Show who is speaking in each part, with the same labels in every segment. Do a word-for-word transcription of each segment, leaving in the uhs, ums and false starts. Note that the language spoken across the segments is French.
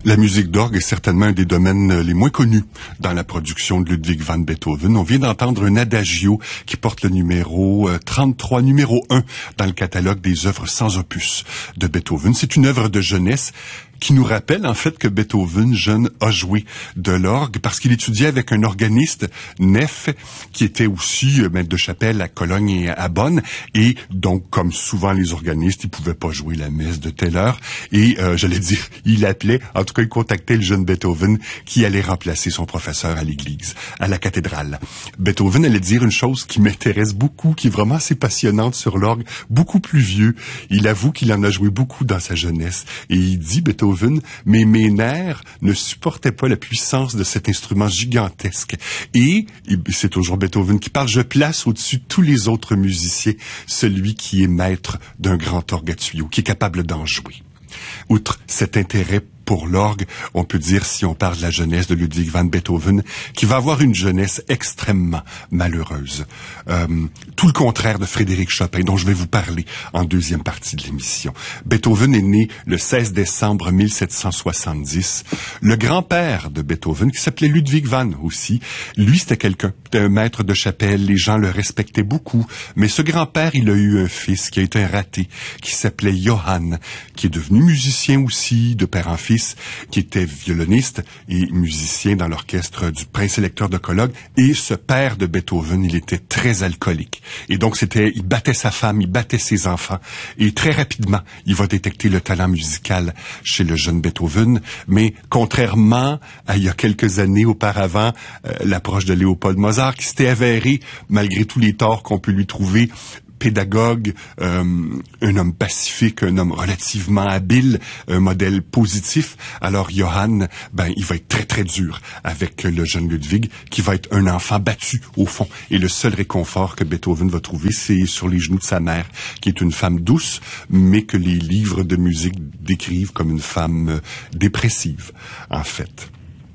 Speaker 1: La musique d'orgue est certainement un des domaines les moins connus dans la production de Ludwig van Beethoven. On vient d'entendre un adagio qui porte le numéro trente-trois, numéro un dans le catalogue des œuvres sans opus de Beethoven. C'est une œuvre de jeunesse qui nous rappelle en fait que Beethoven, jeune, a joué de l'orgue parce qu'il étudiait avec un organiste, Neff, qui était aussi euh, maître de chapelle à Cologne et à Bonn. Et donc, comme souvent les organistes, il pouvait pas jouer la messe de telle heure. Et euh, j'allais dire, il appelait, en tout cas, il contactait le jeune Beethoven qui allait remplacer son professeur à l'église, à la cathédrale. Beethoven allait dire une chose qui m'intéresse beaucoup, qui est vraiment assez passionnante sur l'orgue, beaucoup plus vieux. Il avoue qu'il en a joué beaucoup dans sa jeunesse. Et il dit, Beethoven, mais mes nerfs ne supportaient pas la puissance de cet instrument gigantesque. Et, et c'est toujours Beethoven qui parle, je place au-dessus de tous les autres musiciens celui qui est maître d'un grand orgue à tuyau, qui est capable d'en jouer. Outre cet intérêt pour l'orgue, on peut dire, si on parle de la jeunesse de Ludwig van Beethoven, qui va avoir une jeunesse extrêmement malheureuse. Euh, tout le contraire de Frédéric Chopin, dont je vais vous parler en deuxième partie de l'émission. Beethoven est né le seize décembre mille sept cent soixante-dix. Le grand-père de Beethoven, qui s'appelait Ludwig van aussi, lui, c'était quelqu'un, c'était un maître de chapelle, les gens le respectaient beaucoup, mais ce grand-père, il a eu un fils qui a été un raté, qui s'appelait Johann, qui est devenu musicien aussi, de père en fils, qui était violoniste et musicien dans l'orchestre du Prince électeur de Cologne. Et ce père de Beethoven, il était très alcoolique. Et donc, c'était, il battait sa femme, il battait ses enfants. Et très rapidement, il va détecter le talent musical chez le jeune Beethoven. Mais contrairement à il y a quelques années auparavant, euh, l'approche de Léopold Mozart, qui s'était avéré, malgré tous les torts qu'on peut lui trouver, pédagogue, euh, un homme pacifique, un homme relativement habile, un modèle positif. Alors Johann, ben, il va être très très dur avec le jeune Ludwig, qui va être un enfant battu au fond. Et le seul réconfort que Beethoven va trouver, c'est sur les genoux de sa mère, qui est une femme douce, mais que les livres de musique décrivent comme une femme euh, dépressive, en fait.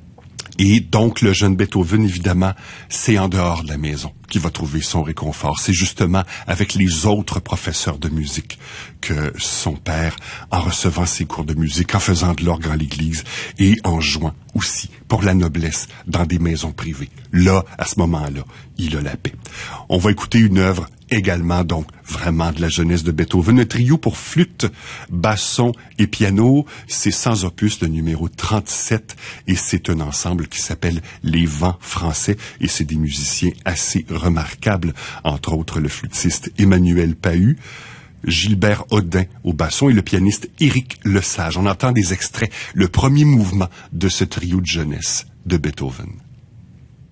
Speaker 1: Et donc, le jeune Beethoven, évidemment, c'est en dehors de la maison qu'il va trouver son réconfort. C'est justement avec les autres professeurs de musique que son père, en recevant ses cours de musique, en faisant de l'orgue en l'église et en jouant aussi pour la noblesse dans des maisons privées. Là, à ce moment-là, il a la paix. On va écouter une œuvre également, donc, vraiment de la jeunesse de Beethoven. Un trio pour flûte, basson et piano. C'est sans opus, le numéro trente-sept, et c'est un ensemble qui s'appelle Les Vents Français, et c'est des musiciens assez remarquables, entre autres le flûtiste Emmanuel Pahud, Gilbert Audin au basson et le pianiste Éric Lesage. On entend des extraits, le premier mouvement de ce trio de jeunesse de Beethoven.